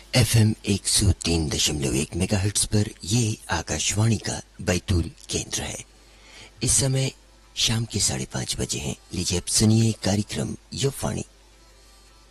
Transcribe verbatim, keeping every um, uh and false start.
F M एक सौ तीन दशमलव एक मेगाहर्ट्ज पर ये आकाशवाणी का बैतूल केंद्र है। इस समय शाम के साढ़े पांच बजे हैं। लीजिए अब सुनिए कार्यक्रम युववाणी।